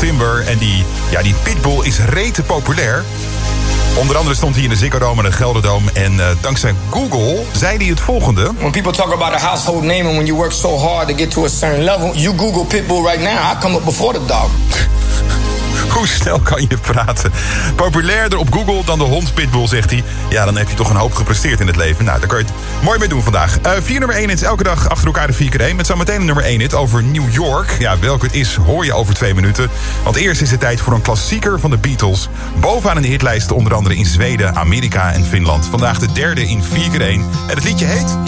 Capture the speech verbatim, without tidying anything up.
Timber. En die, ja, die pitbull is rete populair. Onder andere stond hij in de Ziggo Dome en de Gelderdoom. En uh, dankzij Google zei hij het volgende. When people talk about a household name and when you work so hard to get to a certain level, you Google pitbull right now, I come up before the dog. Hoe snel kan je praten? Populairder op Google dan de hond pitbull, zegt hij. Ja, dan heb je toch een hoop gepresteerd in het leven. Nou, daar kan je het mooi mee doen vandaag. Uh, vier nummer één hits elke dag achter elkaar de vier keer één. Met zometeen een nummer één hit over New York. Ja, welke het is hoor je over twee minuten. Want eerst is het tijd voor een klassieker van de Beatles. Bovenaan in de hitlijsten onder andere in Zweden, Amerika en Finland. Vandaag de derde in vier keer één. En het liedje heet...